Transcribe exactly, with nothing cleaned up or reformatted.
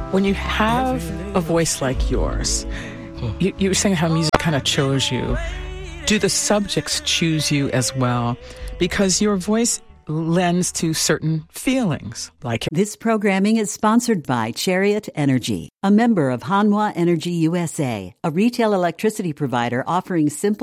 When you have a voice like yours, you, you were saying how music kind of chose you. Do the subjects choose you as well? Because your voice lends to certain feelings. Like this programming is sponsored by Chariot Energy, a member of Hanwha Energy U S A, a retail electricity provider offering simple